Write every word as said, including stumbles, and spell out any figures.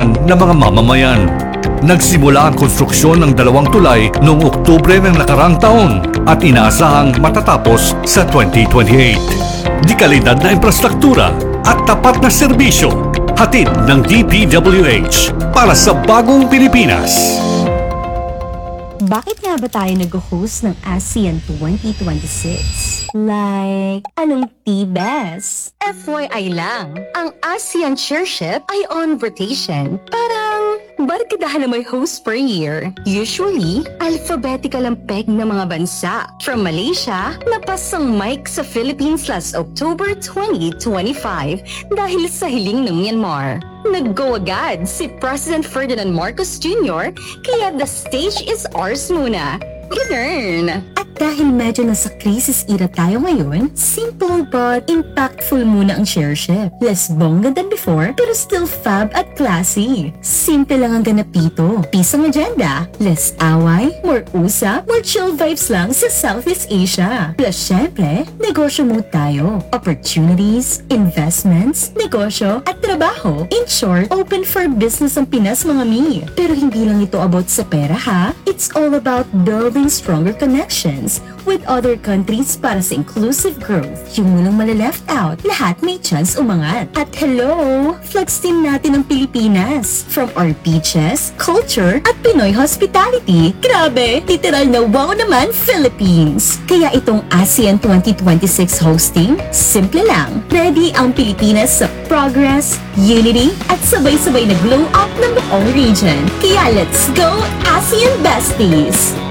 kalayaan ng mga mamamayan. Nagsimula ang konstruksyon ng dalawang tulay noong Oktubre ng nakarang taon at inaasahang matatapos sa twenty twenty-eight. Di kalidad na infrastruktura at tapat na serbisyo, hatid ng D P W H para sa bagong Pilipinas. Bakit nga ba tayo nag-host ng ASEAN twenty twenty-six? Like, anong T-B E S? F Y I lang, ang ASEAN Chairship ay on rotation. Parang, barkadahan na may host per year. Usually, alphabetical ang peg ng mga bansa. From Malaysia, napasang mic sa Philippines last October twenty twenty-five dahil sa hiling ng Myanmar. Nag-go agad si President Ferdinand Marcos Junior kaya the stage is ours muna. Ganun. At dahil medyo nasa crisis era tayo ngayon, simple but impactful muna ang chairship. Less bongga than before, pero still fab at classy. Simple lang ang ganapito. Peace ang agenda. Less away, more usap, more chill vibes lang sa Southeast Asia. Plus syempre, negosyo mode tayo. Opportunities, investments, negosyo, at trabaho. In short, open for business ang Pinas mga mi. Pero hindi lang ito about sa pera ha. It's all about building stronger connections with other countries para sa inclusive growth. Yung walang mala-left out, lahat may chance umangat. At hello, flex team natin ang Pilipinas. From our beaches, culture, at Pinoy hospitality. Grabe, literal na wow naman Philippines. Kaya itong ASEAN twenty twenty-six hosting, simple lang. Ready ang Pilipinas sa progress, unity, at sabay-sabay na glow up ng buong region. Kaya let's go ASEAN Besties!